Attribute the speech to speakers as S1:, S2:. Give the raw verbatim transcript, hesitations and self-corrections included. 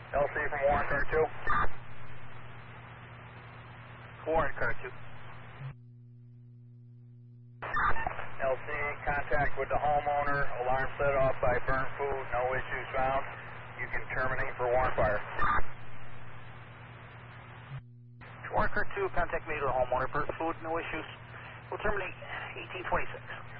S1: L C from Warren Car two.
S2: Warren Car two.
S1: L C, contact with the homeowner, alarm set off by burn food, no issues found. You can terminate for warrant fire.
S2: Warren Car two, contact me to the homeowner, burn food, no issues. We'll terminate eighteen twenty-six.